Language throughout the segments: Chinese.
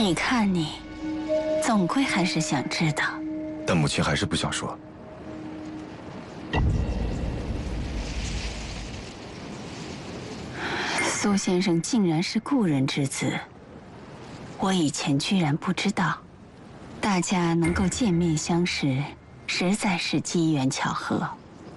你看你，总归还是想知道。 但母亲还是不想说。 苏先生竟然是故人之子，我以前居然不知道。大家能够见面相识，实在是机缘巧合。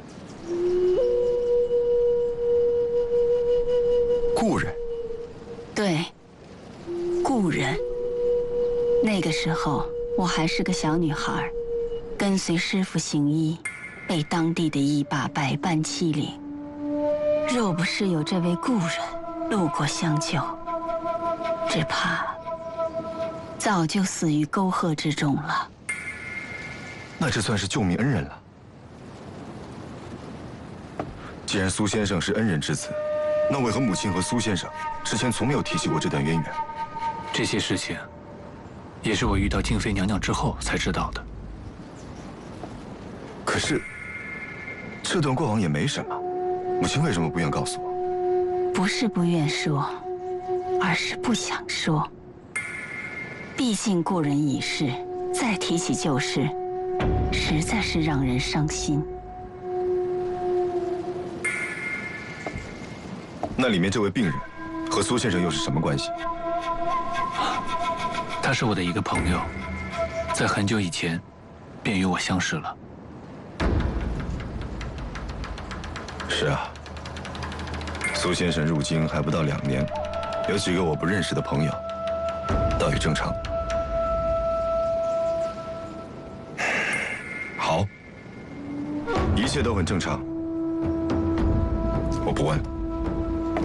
故人？ 对，故人。那个时候我还是个小女孩，跟随师父行医，被当地的医霸百般欺凌。若不是有这位故人路过相救，只怕早就死于沟壑之中了。 那这算是救命恩人了。既然苏先生是恩人之子，那为何母亲和苏先生之前从没有提起过这段渊源？ 这些事情，也是我遇到静妃娘娘之后才知道的。 可是，这段过往也没什么，母亲为什么不愿告诉我？ 不是不愿说，而是不想说。毕竟故人已逝，再提起旧事，实在是让人伤心。 那里面这位病人和苏先生又是什么关系？ 他是我的一个朋友，在很久以前便与我相识了。 是啊，苏先生入京还不到2年，有几个我不认识的朋友，倒也正常。好，一切都很正常，我不问。